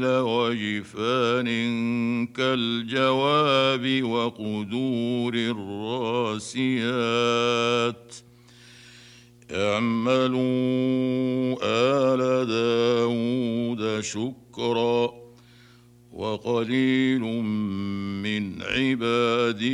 وجفان كالجواب وقدور الراسيات اعملوا آل داود شكرا وقليل من عبادي